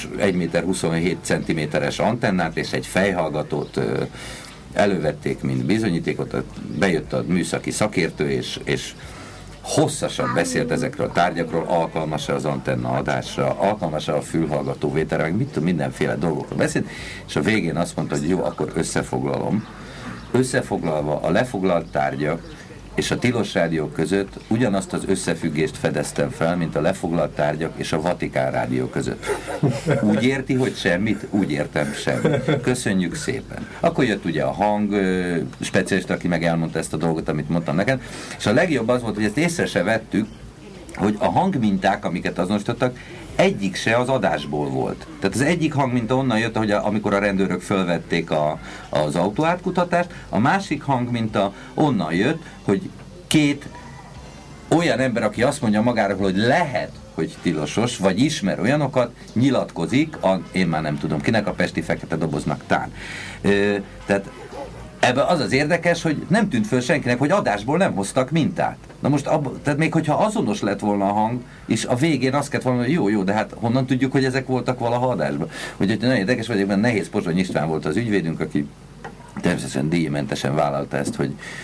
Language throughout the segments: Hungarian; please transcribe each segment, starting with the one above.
kis 1,27 cm-es antennát és egy fejhallgatót elővették, mint bizonyítékot, bejött a műszaki szakértő, és hosszasan beszélt ezekről a tárgyakról, alkalmas-e az antenna adásra, alkalmas-e a fülhallgató vételre, meg mindenféle dolgokról beszélt, és a végén azt mondta, hogy jó, akkor összefoglalom. Összefoglalva a lefoglalt tárgyak és a tilos rádió között ugyanazt az összefüggést fedeztem fel, mint a lefoglalt tárgyak és a Vatikán rádió között. Úgy érti, hogy semmit? Úgy értem, semmit. Köszönjük szépen. Akkor jött ugye a hang specialista, aki meg elmondta ezt a dolgot, amit mondtam neked, és a legjobb az volt, hogy ezt észre se vettük, hogy a hangminták, amiket azonosítottak, egyik se az adásból volt. Tehát az egyik hangminta onnan jött, hogy amikor a rendőrök fölvették az autóátkutatást, a másik hangminta onnan jött, hogy két olyan ember, aki azt mondja magáról, hogy lehet, hogy tilosos, vagy ismer olyanokat, nyilatkozik, én már nem tudom kinek, a Pesti Fekete Doboznak tán. Tehát ebben az az érdekes, hogy nem tűnt föl senkinek, hogy adásból nem hoztak mintát. Na most, tehát még hogyha azonos lett volna a hang, és a végén azt kellett volna, hogy jó, de hát honnan tudjuk, hogy ezek voltak valaha adásban? Úgyhogy nagyon érdekes vagyok, mert Nehéz Pozsony István volt az ügyvédünk, aki természetesen díjmentesen vállalta ezt,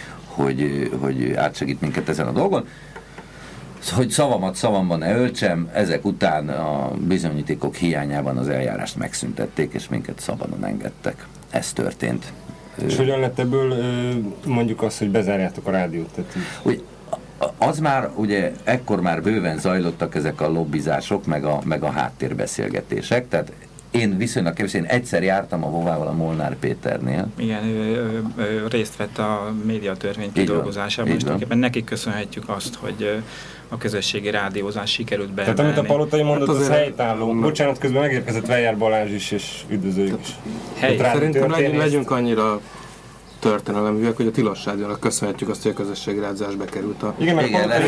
hogy átsegít minket ezen a dolgon. Hogy szavamat szavamban ne öltsem, ezek után a bizonyítékok hiányában az eljárást megszüntették, és minket szabadon engedtek. Ez történt. És hogyan lett ebből mondjuk azt, hogy bezárjátok a rádiót? Tehát az már, ugye, ekkor már bőven zajlottak ezek a lobbizások, meg a háttérbeszélgetések, tehát én viszonylag kevés, én egyszer jártam a Vovával a Molnár Péternél. Igen, ő részt vett a médiatörvény kidolgozásában, és tulajdonképpen nekik köszönhetjük azt, hogy a közösségi rádiózás sikerült beemelni. Tehát amit a Palotai mondott, az helytálló. Bocsánat, közben megérkezett Weyer Balázs is, és üdvözöljük is. Szerintem legyünk annyira történeleműek, hogy a Tilos Rádiónak köszönhetjük azt, hogy a közösségi rádiózás bekerült a... Igen,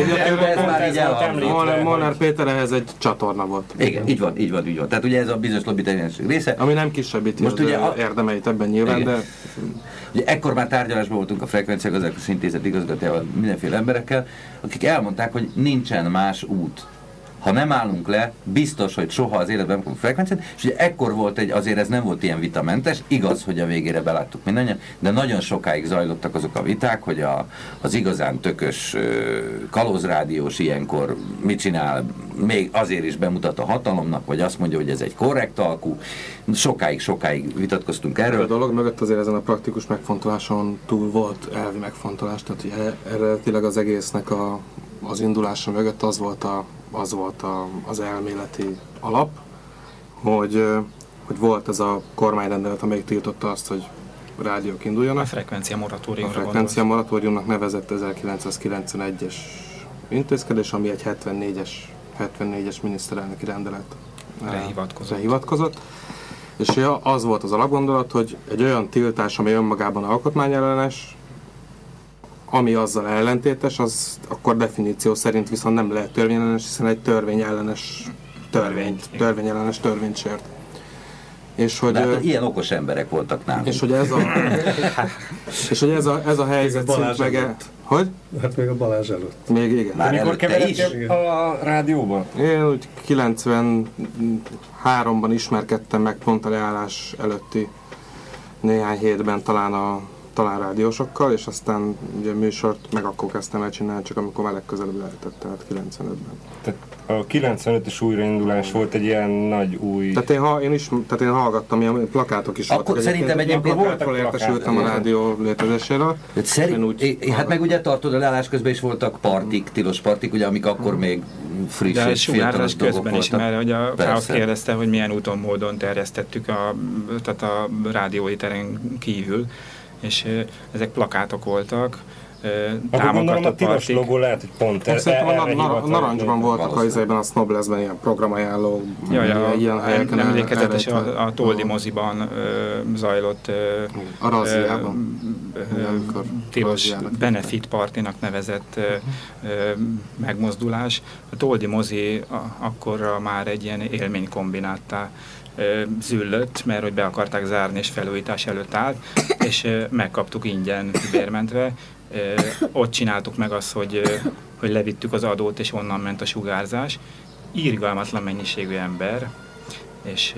Molnár Péter ehhez egy csatorna volt. Igen, így van. Tehát ugye ez a bizonyos lobby tevékenység része. Ami nem kisebbíti az érdemeit ebben nyilván, de... Ugye ekkor már tárgyalásban voltunk a Frekvencia Gazdálkodási Intézet igazgatójával, mindenféle emberekkel, akik elmondták, hogy nincsen más út. Ha nem állunk le, biztos, hogy soha az életben nem kapunk frekvenciát, és ugye ekkor volt azért ez nem volt ilyen vitamentes, igaz, hogy a végére beláttuk mindannyian, de nagyon sokáig zajlottak azok a viták, hogy az igazán tökös kalózrádiós ilyenkor mit csinál, még azért is bemutat a hatalomnak, vagy azt mondja, hogy ez egy korrekt alkú. Sokáig vitatkoztunk erről. A dolog mögött azért ezen a praktikus megfontoláson túl volt elvi megfontolás, tehát hogy eredetileg az egésznek az indulása mögött az volt az elméleti alap, hogy volt ez a kormányrendelet, amelyik tiltotta azt, hogy rádiók induljanak. A frekvencia moratóriumra A frekvencia moratóriumnak nevezett 1991-es intézkedés, ami egy 74-es miniszterelnöki rendelet hivatkozott. És az volt az alapgondolat, hogy egy olyan tiltás, ami önmagában alkotmányellenes, ami azzal ellentétes, az akkor definíció szerint viszont nem lehet törvényellenes, hiszen egy törvényellenes törvényt sért. És hogy ilyen okos emberek voltak nálunk. És hogy ez a helyzet szint meg... Hogy? Hát még a Balázs előtt. Még igen. Már mikor keveredtél a rádióban? Én úgy 93-ban ismerkedtem meg pont a leállás előtti néhány hétben talán rádiósokkal, és aztán ugye műsort meg akkor kezdtem el csinálni, csak amikor már legközelebb lehetett, tehát 95-ben. Tehát a 95-ös újraindulás volt egy ilyen nagy új... Tehát én hallgattam, ilyen plakátok is voltak. Akkor szerintem egyébként plakátokról értesültem a rádió létezéséről. Hát meg ugye tartod, a leállás közben is voltak partik, tilos partik, ugye, amik akkor még friss de és fiatalos dolgok közben voltak. is, mert ugye azt kérdezte, hogy milyen úton, módon terjesztettük tehát a rádióiteren kívül, és ezek plakátok voltak, akkor gondolom a tilos logó lehet, hogy pont a narancsban voltak a izében, a Snoblessben ilyen programajánló, ilyen helyeken. Nem emlékezetes, a Toldi moziban zajlott a Razziában tilos benefit partinak nevezett megmozdulás. A Toldi mozi akkorra már egy ilyen élménykombináttá züllött, mert hogy be akarták zárni, és felújítás előtt állt, és megkaptuk ingyen bérmentve. Ott csináltuk meg azt, hogy levittük az adót, és onnan ment a sugárzás. Irgalmatlan mennyiségű ember, és